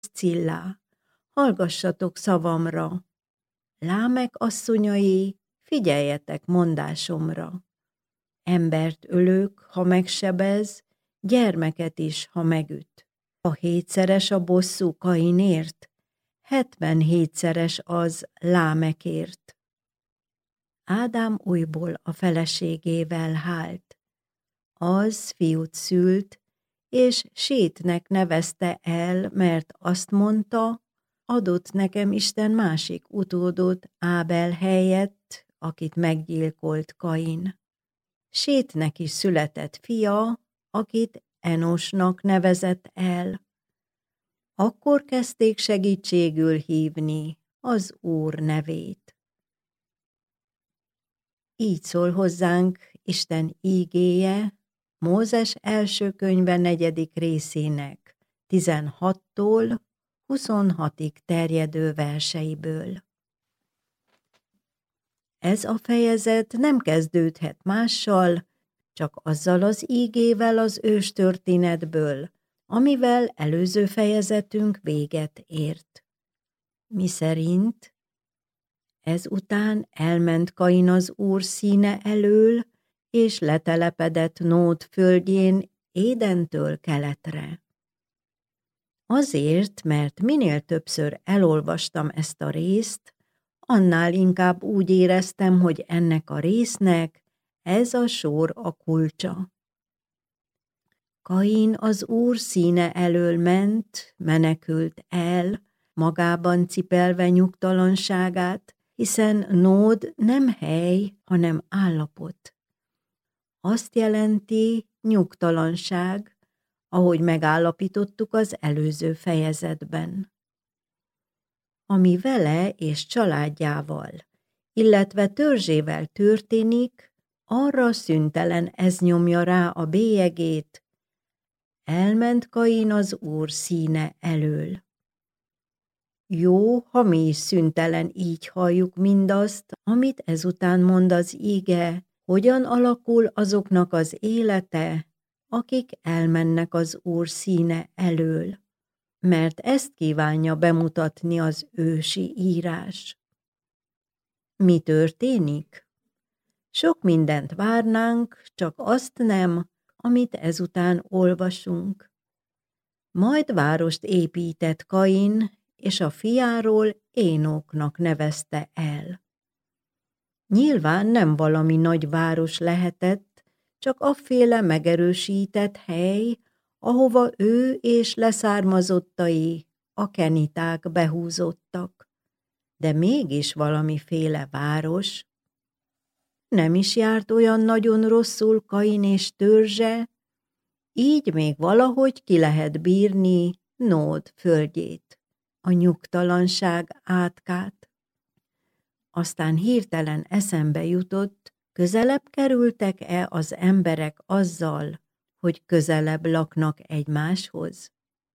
Szcillá, hallgassatok szavamra. Lámek asszonyai, figyeljetek mondásomra. Embert ölök, ha megsebez, gyermeket is, ha megüt. Ha 7-szeres a bosszú Kainért, 77-szeres az Lámekért. Ádám újból a feleségével hált. Az fiút szült, és Sétnek nevezte el, mert azt mondta, adott nekem Isten másik utódot Ábel helyett, akit meggyilkolt Kain. Sétnek is született fia, akit Enosnak nevezett el. Akkor kezdték segítségül hívni az Úr nevét. Így szól hozzánk Isten ígéje, Mózes első könyve 4. részének 16-tól 26-ig terjedő verseiből. Ez a fejezet nem kezdődhet mással, csak azzal az ígével az őstörténetből, amivel előző fejezetünk véget ért. Miszerint ezután elment Kain az Úr színe elől, és letelepedett Nód földjén Édentől keletre. Azért, mert minél többször elolvastam ezt a részt, annál inkább úgy éreztem, hogy ennek a résznek ez a sor a kulcsa. Kain az Úr színe elől ment, menekült el, magában cipelve nyugtalanságát, hiszen Nód nem hely, hanem állapot. Azt jelenti nyugtalanság, ahogy megállapítottuk az előző fejezetben. Ami vele és családjával, illetve törzsével történik, arra szüntelen ez nyomja rá a bélyegét, elment Kain az Úr színe elől. Jó, ha mi is szüntelen így halljuk mindazt, amit ezután mond az íge, hogyan alakul azoknak az élete, akik elmennek az Úr színe elől, mert ezt kívánja bemutatni az ősi írás. Mi történik? Sok mindent várnánk, csak azt nem, amit ezután olvasunk. Majd várost épített Kain, és a fiáról Énoknak nevezte el. Nyilván nem valami nagy város lehetett, csak afféle megerősített hely, ahova ő és leszármazottai, a keniták behúzottak. De mégis valamiféle város. Nem is járt olyan nagyon rosszul Kain és törzse, így még valahogy ki lehet bírni Nód földjét, a nyugtalanság átkát. Aztán hirtelen eszembe jutott, közelebb kerültek-e az emberek azzal, hogy közelebb laknak egymáshoz?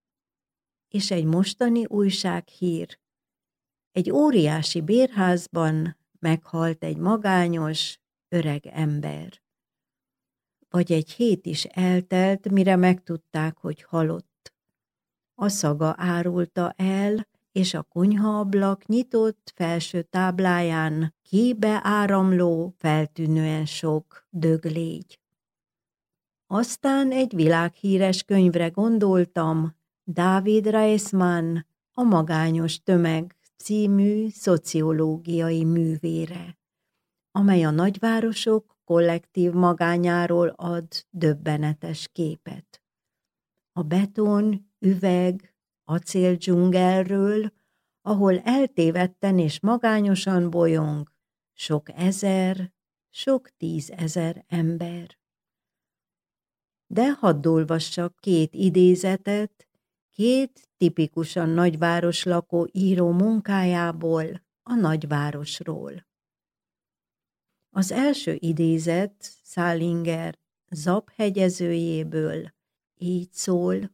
És egy mostani újsághír. Egy óriási bérházban meghalt egy magányos, öreg ember. Vagy egy hét is eltelt, mire megtudták, hogy halott. A szaga árulta el, és a konyhaablak nyitott felső tábláján kibeáramló, feltűnően sok döglégy. Aztán egy világhíres könyvre gondoltam, Dávid Reisman, A magányos tömeg című szociológiai művére, amely a nagyvárosok kollektív magányáról ad döbbenetes képet. A beton, üveg, acéldzsungelről, ahol eltévedten és magányosan bolyong sok ezer, sok 10 000 ember. De hadd olvassak 2 idézetet, 2 tipikusan nagyváros lakó író munkájából, a nagyvárosról. Az első idézet Salinger Zaphegyezőjéből így szól: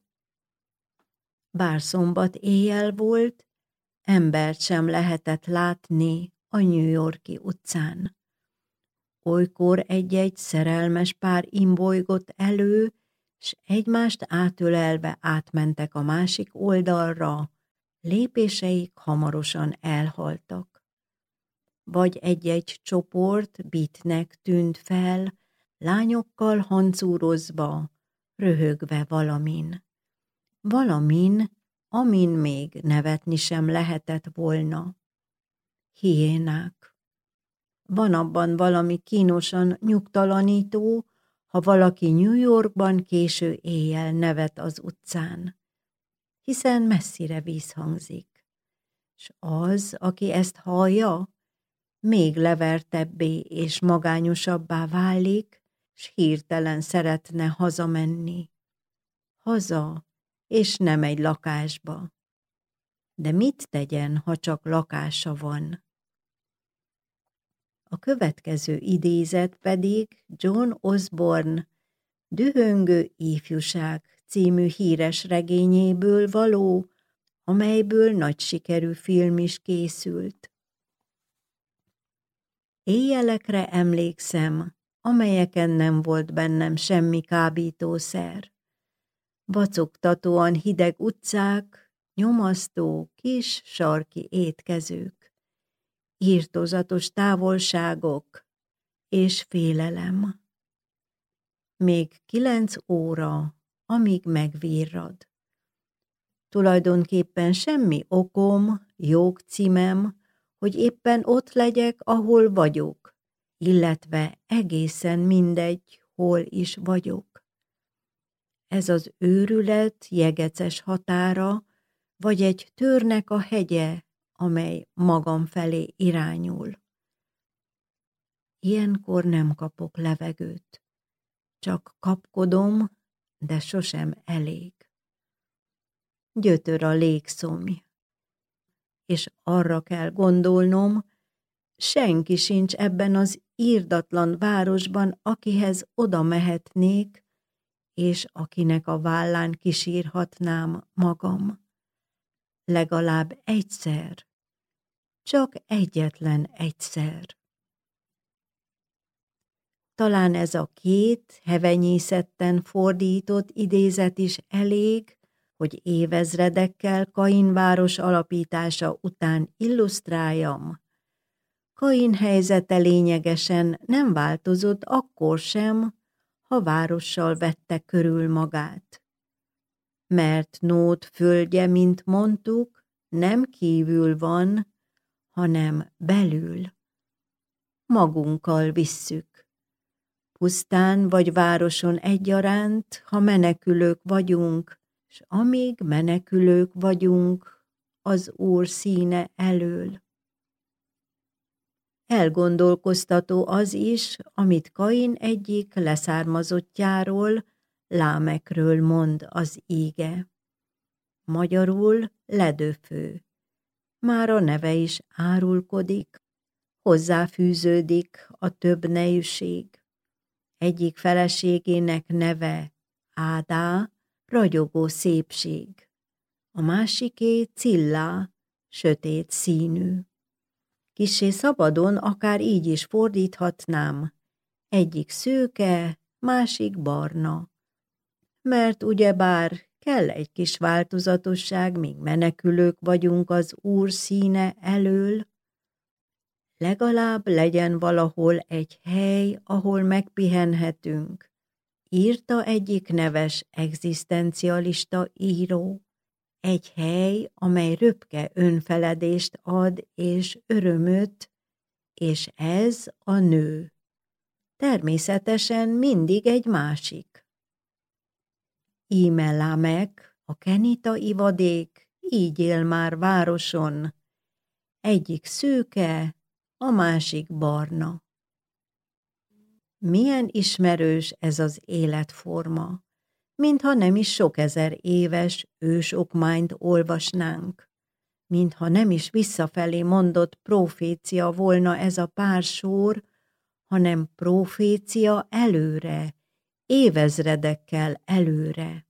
bár szombat éjjel volt, embert sem lehetett látni a New York-i utcán. Olykor egy-egy szerelmes pár imbolygott elő, s egymást átölelve átmentek a másik oldalra, Lépéseik hamarosan elhaltak. Vagy egy-egy csoport Bitnek tűnt fel, lányokkal hancúrozva, röhögve valamin. Valamin, amin még nevetni sem lehetett volna. Hiénák. Van abban valami kínosan nyugtalanító, ha valaki New Yorkban késő éjjel nevet az utcán, hiszen messzire vízhangzik, s az, aki ezt hallja, még levertebbé és magányosabbá válik, s hirtelen szeretne hazamenni. Haza, és nem egy lakásba. De mit tegyen, ha csak lakása van? A következő idézet pedig John Osborne Dühöngő ifjúság című híres regényéből való, amelyből nagy sikerű film is készült. Éjjelekre emlékszem, amelyeken nem volt bennem semmi kábítószer. Vacogtatóan hideg utcák, nyomasztó kis sarki étkezők, irtózatos távolságok és félelem. Még 9 óra, amíg megvirrad. Tulajdonképpen semmi okom, jogcímem, hogy éppen ott legyek, ahol vagyok, illetve egészen mindegy, hol is vagyok. Ez az őrület jegeces határa, vagy egy törnek a hegye, amely magam felé irányul. Ilyenkor nem kapok levegőt, csak kapkodom, de sosem elég. Gyötör a légszomj, és arra kell gondolnom, senki sincs ebben az irdatlan városban, akihez oda mehetnék, és akinek a vállán kisírhatnám magam. Legalább egyszer, csak egyetlen egyszer. Talán ez a 2 hevenyészetten fordított idézet is elég, hogy évezredekkel Kain város alapítása után illusztráljam. Kain helyzete lényegesen nem változott akkor sem, ha várossal vette körül magát. Mert Nód földje, mint mondtuk, nem kívül van, hanem belül. Magunkkal visszük. Pusztán vagy városon egyaránt, ha menekülők vagyunk, s amíg menekülők vagyunk az Úr színe elől. Elgondolkoztató az is, amit Kain egyik leszármazottjáról, Lámekről mond az íge. Magyarul ledöfő. Már a neve is árulkodik, hozzáfűződik a több nejűség. Egyik feleségének neve Ádá, ragyogó szépség. A másiké Cillá, sötét színű. Kissé szabadon akár így is fordíthatnám, egyik szőke, másik barna. Mert ugyebár kell egy kis változatosság, míg menekülők vagyunk az Úr színe elől, legalább legyen valahol egy hely, ahol megpihenhetünk, írta egyik neves egzisztencialista író. Egy hely, amely röpke önfeledést ad és örömöt, és ez a nő. Természetesen mindig egy másik. Íme Lámek, a kenita ivadék, így él már városon. Egyik szőke, a másik barna. Milyen ismerős ez az életforma, mintha nem is sok ezer éves ősokmányt olvasnánk, mintha nem is visszafelé mondott profécia volna ez a pár sor, hanem profécia előre, évezredekkel előre.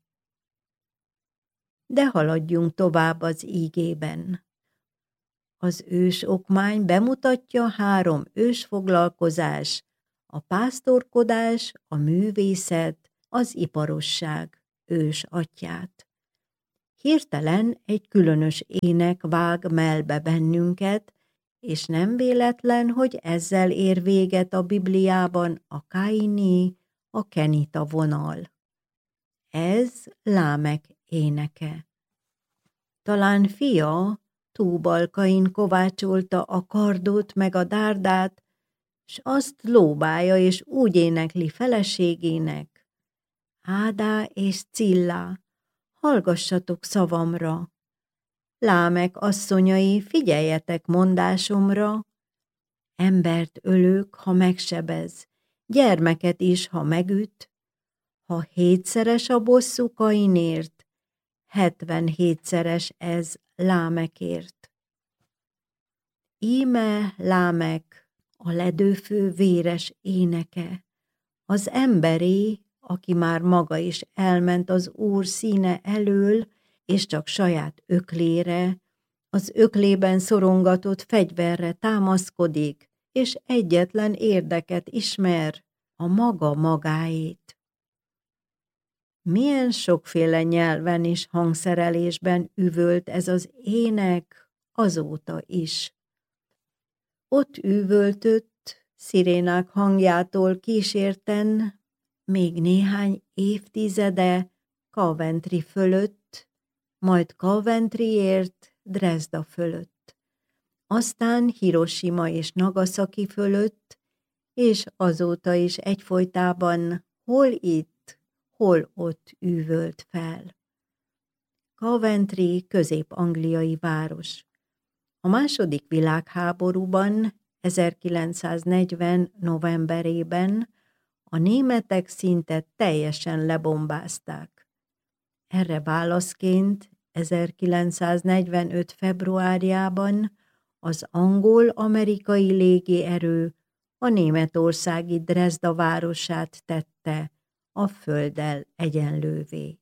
De haladjunk tovább az ígében. Az ősokmány bemutatja 3 ősfoglalkozás, a pásztorkodás, a művészet, az iparosság ős atyját. Hirtelen egy különös ének vág mellbe bennünket, és nem véletlen, hogy ezzel ér véget a Bibliában a káini, a kenita vonal. Ez Lámek éneke. Talán fia Túbal-Kain kovácsolta a kardot meg a dárdát, s azt lóbálja, és úgy énekli feleségének: Ádá és Cillá, hallgassatok szavamra! Lámek asszonyai, figyeljetek mondásomra! Embert ölök, ha megsebez, gyermeket is, ha megüt, ha 7-szeres a bosszú Kainért, 77-szeres ez Lámekért. Íme Lámek, a ledőfő véres éneke, az emberé, aki már maga is elment az Úr színe elől, és csak saját öklére, az öklében szorongatott fegyverre támaszkodik, és egyetlen érdeket ismer, a maga magáét. Milyen sokféle nyelven és hangszerelésben üvölt ez az ének azóta is. Ott üvöltött, szirénák hangjától kísérten, még néhány évtizede Coventry fölött, majd Coventryért Dresda fölött, aztán Hiroshima és Nagasaki fölött, és azóta is egyfolytában hol itt, hol ott üvölt fel. Coventry közép-angliai város. A második világháborúban, 1940. novemberében a németek szinte teljesen lebombázták. Erre válaszként 1945. februárjában az angol-amerikai légierő a németországi Dresda városát tette a földdel egyenlővé.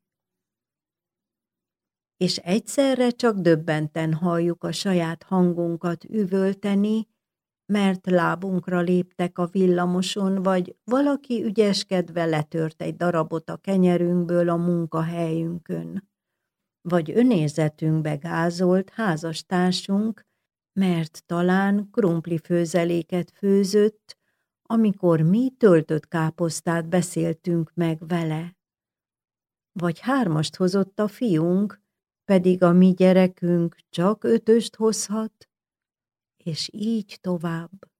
És egyszerre csak döbbenten halljuk a saját hangunkat üvölteni, mert lábunkra léptek a villamoson, vagy valaki ügyeskedve letört egy darabot a kenyerünkből a munkahelyünkön, vagy önérzetünkbe gázolt házastársunk, mert talán krumplifőzeléket főzött, amikor mi töltött káposztát beszéltünk meg vele. Vagy 3-ast hozott a fiunk, pedig a mi gyerekünk csak 5-öst hozhat, és így tovább.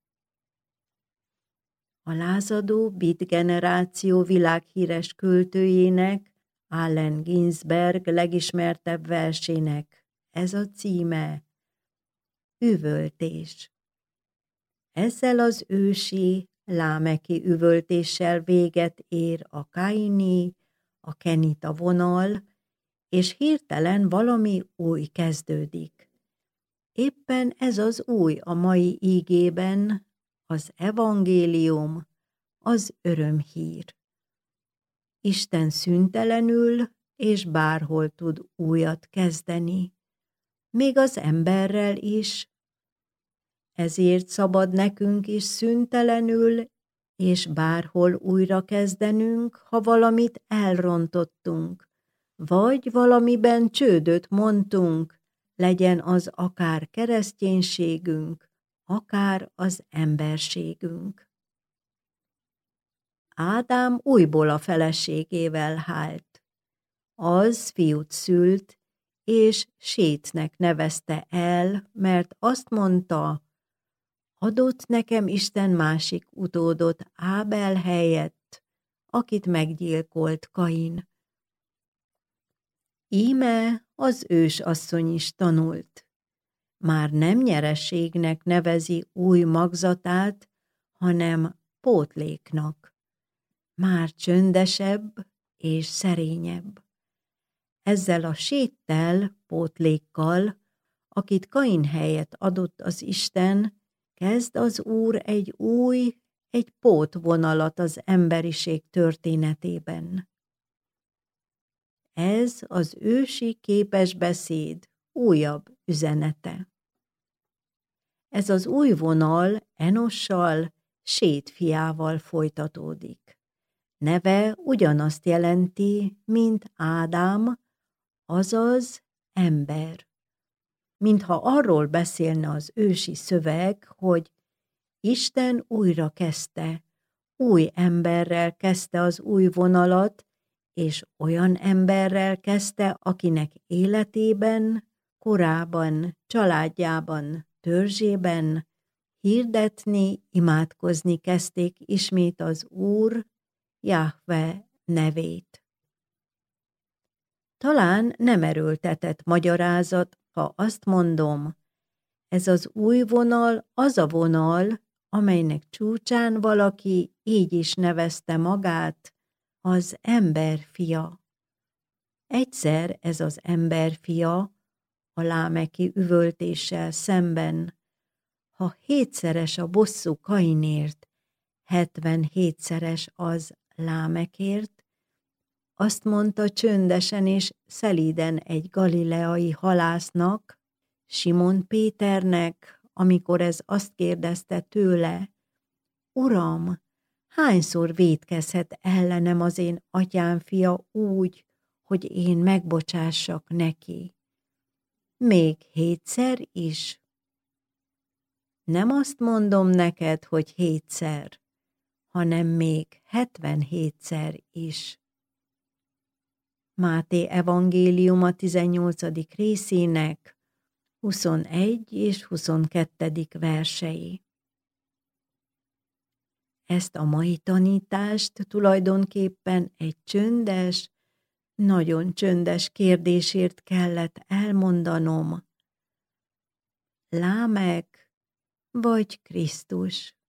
A lázadó beat generáció világhíres költőjének, Allen Ginsberg legismertebb versének ez a címe: Üvöltés. Ezzel az ősi, lámeki üvöltéssel véget ér a káini, a kenita vonal, és hirtelen valami új kezdődik. Éppen ez az új a mai ígében, az evangélium, az örömhír. Isten szüntelenül és bárhol tud újat kezdeni, még az emberrel is. Ezért szabad nekünk is szüntelenül és bárhol újra kezdenünk, ha valamit elrontottunk, vagy valamiben csődöt mondtunk, legyen az akár kereszténységünk, akár az emberségünk. Ádám újból a feleségével hált. Az fiút szült, és Sétnek nevezte el, mert azt mondta, adott nekem Isten másik utódot Ábel helyett, akit meggyilkolt Kain. Íme az ősasszony is tanult. Már nem nyereségnek nevezi új magzatát, hanem pótléknak. Már csöndesebb és szerényebb. Ezzel a Séttel, pótlékkal, akit Kain helyett adott az Isten, kezd az Úr egy pótvonalat az emberiség történetében. Ez az ősi képesbeszéd újabb üzenete. Ez az új vonal Enossal, Sét fiával folytatódik. Neve ugyanazt jelenti, mint Ádám, azaz ember. Mintha arról beszélne az ősi szöveg, hogy Isten újra kezdte, új emberrel kezdte az új vonalat, és olyan emberrel kezdte, akinek életében, korában, családjában, törzsében hirdetni, imádkozni kezdték ismét az Úr, Jahve nevét. Talán nem erőltetett magyarázat, ha azt mondom, ez az új vonal az a vonal, amelynek csúcsán valaki így is nevezte magát, az emberfia. Egyszer ez az emberfia, a lámeki üvöltéssel szemben, ha 7-szeres a bosszú Kainért, 77-szeres az Lámekért, azt mondta csöndesen és szelíden egy galileai halásznak, Simon Péternek, amikor ez azt kérdezte tőle, Uram, hányszor vétkezhet ellenem az én atyám fia úgy, hogy én megbocsássak neki? Még 7-szer is? Nem azt mondom neked, hogy 7-szer, hanem még 77-szer is. Máté evangéliuma 18. részének 21 és 22. versei. Ezt a mai tanítást tulajdonképpen egy csöndes, nagyon csöndes kérdésért kellett elmondanom. Lámek vagy Krisztus?